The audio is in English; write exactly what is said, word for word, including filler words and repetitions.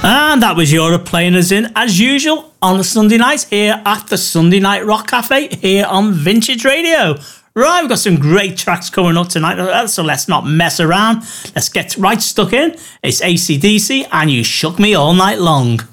And that was Europe playing us in, as usual, on a Sunday night here at the Sunday Night Rock Cafe here on Vintage Radio. Right, we've got some great tracks coming up tonight, so let's not mess around. Let's get right stuck in. It's A C D C and You Shook Me All Night Long.